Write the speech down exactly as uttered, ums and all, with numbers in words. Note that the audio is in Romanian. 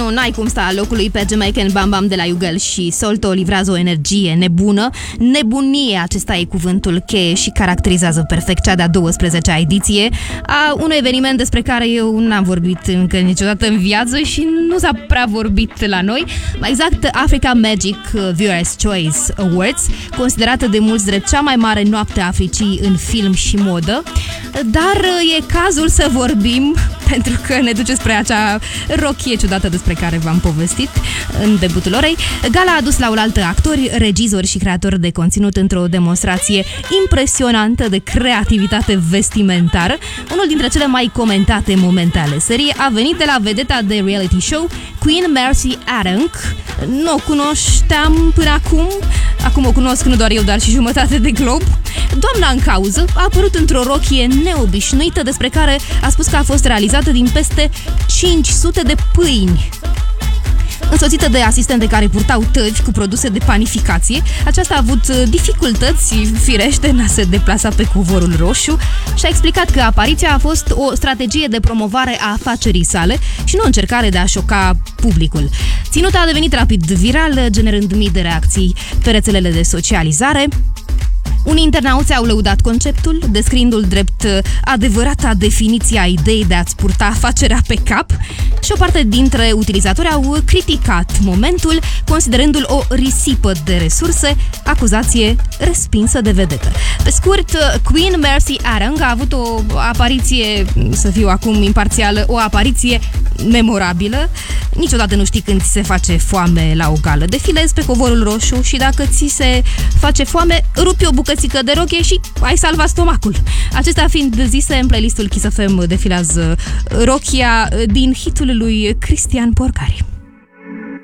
nu, n-ai cum sta locului pe Jamaican Bam Bam de la Yugel și Solto livrează o energie nebună. Nebunie, acesta e cuvântul cheie și caracterizează perfect cea de-a douăsprezecea ediție a unui eveniment despre care eu n-am vorbit încă niciodată în viață și nu s-a prea vorbit la noi. Mai exact, Africa Magic Viewers Choice Awards, considerată de mulți drept cea mai mare noapte a Africii în film și modă. Dar e cazul să vorbim, pentru că ne duce spre acea rochie ciudată despre care v-am povestit în debutul orei. Gala a adus la oaltă actori, regizori și creatori de conținut într-o demonstrație impresionantă de creativitate vestimentară. Unul dintre cele mai comentate momente ale seriei a venit de la vedeta de reality show Queen Mercy Arang. Nu o cunoșteam până acum, acum o cunosc nu doar eu, dar și jumătate de glob. Doamna în cauză a apărut într-o rochie neobișnuită despre care a spus că a fost realizată din peste cinci sute de pâini. Însoțită de asistente care purtau tăvi cu produse de panificație, aceasta a avut dificultăți, firește, în a se deplasa pe covorul roșu și a explicat că apariția a fost o strategie de promovare a afacerii sale și nu o încercare de a șoca publicul. Ținuta a devenit rapid viral, generând mii de reacții pe rețelele de socializare. Unii internauți au lăudat conceptul, descriindu-l drept adevărata definiție a ideii de a-ți purta afacerea pe cap, și o parte dintre utilizatori au criticat momentul, considerându-l o risipă de resurse, acuzație respinsă de vedetă. Pe scurt, Queen Mercy Arang a avut o apariție, să fiu acum imparțială, o apariție memorabilă. Niciodată nu știi când ți se face foame la o gală. Defilezi pe covorul roșu și dacă ți se face foame, rupi o bucățică de rochie și ai salvat stomacul. Acestea fiind zise, în playlistul Kiss F M defilează rochia din hitul lui Cristian Porcari.